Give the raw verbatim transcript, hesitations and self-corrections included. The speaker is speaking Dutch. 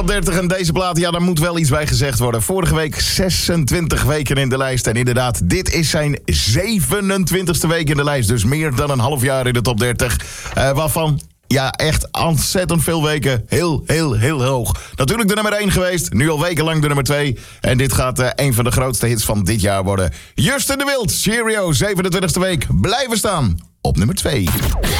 dertig en deze plaat, ja, daar moet wel iets bij gezegd worden. Vorige week zesentwintig weken in de lijst. En inderdaad, dit is zijn zevenentwintigste week in de lijst. Dus meer dan een half jaar in de top dertig. Uh, waarvan... Ja, echt ontzettend veel weken. Heel, heel, heel hoog. Natuurlijk de nummer één geweest. Nu al wekenlang de nummer twee. En dit gaat uh, een van de grootste hits van dit jaar worden. Justin de Wild, Cheerio, zevenentwintigste week. Blijven staan op nummer twee.